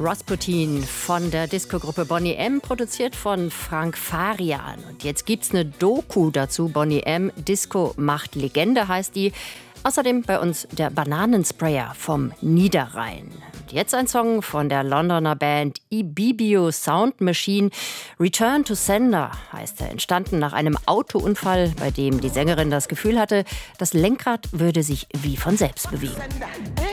Rasputin von der Disco-Gruppe Boney M., produziert von Frank Farian. Und jetzt gibt's eine Doku dazu, Boney M. Disco macht Legende heißt die. Außerdem bei uns der Bananensprayer vom Niederrhein. Und jetzt ein Song von der Londoner Band Ibibio Sound Machine. Return to Sender heißt er, entstanden nach einem Autounfall, bei dem die Sängerin das Gefühl hatte, das Lenkrad würde sich wie von selbst bewegen.